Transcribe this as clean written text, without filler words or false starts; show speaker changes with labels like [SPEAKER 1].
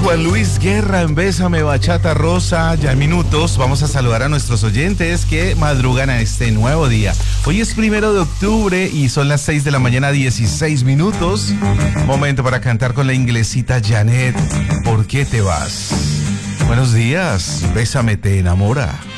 [SPEAKER 1] Juan Luis Guerra en Bésame Bachata Rosa. Ya en minutos vamos a saludar a nuestros oyentes que madrugan a este nuevo día. Hoy es 1 de octubre y son las 6 de la mañana, 16 minutos. Momento para cantar con la inglesita Janet. ¿Por qué te vas? Buenos días, Bésame te enamora.